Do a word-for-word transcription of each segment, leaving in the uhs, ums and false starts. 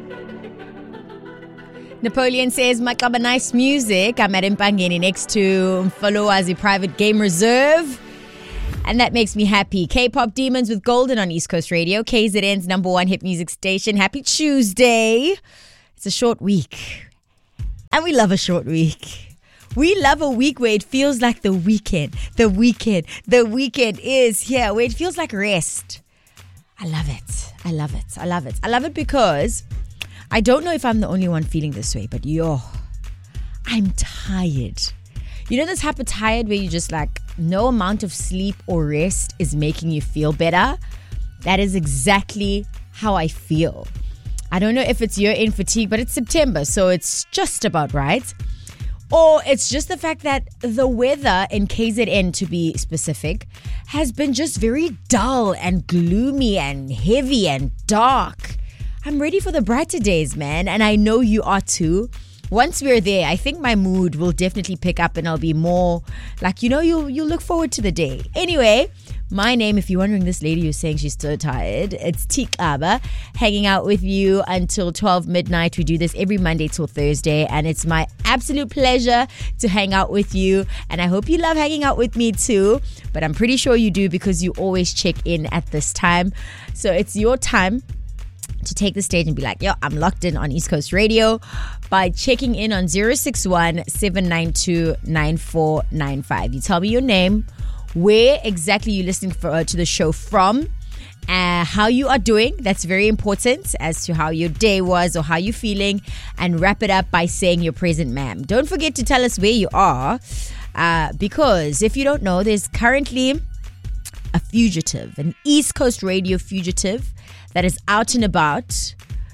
Napoleon says, Makaba, nice music. I'm at Mpangeni next to Mfolowazi Private Game Reserve. And that makes me happy. K-Pop Demons with Golden on East Coast Radio, K Z N's number one hit music station. Happy Tuesday. It's a short week. And we love a short week. We love a week where it feels like the weekend. The weekend. The weekend is here, where it feels like rest. I love it. I love it. I love it. I love it because I don't know if I'm the only one feeling this way, but yo, I'm tired. You know this type of tired where you just like, no amount of sleep or rest is making you feel better? That is exactly how I feel. I don't know if it's year-end fatigue, but it's September, so it's just about right. Or it's just the fact that the weather in K Z N, to be specific, has been just very dull and gloomy and heavy and dark. I'm ready for the brighter days, man, and I know you are too. Once we're there, I think my mood will definitely pick up and I'll be more like, you know, you'll, you'll look forward to the day. Anyway, my name, if you're wondering, this lady who's saying she's so tired, it's Tikaba, hanging out with you until twelve midnight. We do this every Monday till Thursday, and it's my absolute pleasure to hang out with you. And I hope you love hanging out with me too, but I'm pretty sure you do because you always check in at this time. So it's your time to take the stage and be like, yo, I'm locked in on East Coast Radio by checking in on zero six one, seven nine two, nine four nine five. You tell me your name, where exactly you're listening for, uh, to the show from, uh, how you are doing. That's very important as to how your day was or how you're feeling, and wrap it up by saying you're present, ma'am. Don't forget to tell us where you are, uh, because if you don't know, there's currently a fugitive, an East Coast Radio fugitive that is out and about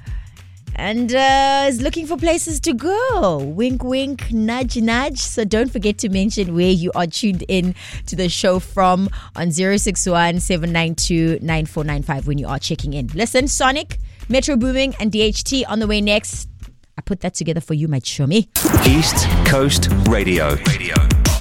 and uh, is looking for places to go. Wink, wink, nudge, nudge. So don't forget to mention where you are tuned in to the show from on zero six one, seven nine two, nine four nine five when you are checking in. Listen, Sonic, Metro Booming, and D H T on the way next. I put that together for you, my chummy. East Coast Radio. Radio.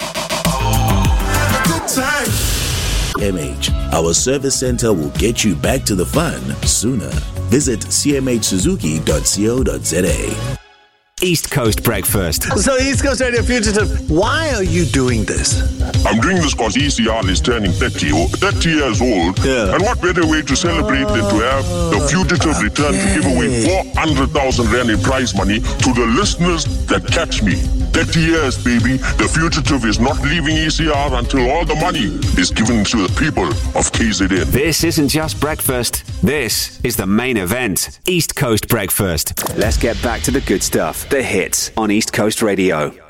Good time. M H, our service center will get you back to the fun sooner. Visit c m h suzuki dot co dot z a. East Coast Breakfast. So East Coast Radio Fugitive, why are you doing this? I'm doing this because E C R is turning thirty, thirty years old. Yeah. And what better way to celebrate than to have the Fugitive return to give away four hundred thousand rand in prize money to the listeners that catch me. thirty years, baby. The Fugitive is not leaving E C R until all the money is given to the people of K Z N. This isn't just breakfast. This is the main event. East Coast Breakfast. Let's get back to the good stuff. The hits on East Coast Radio.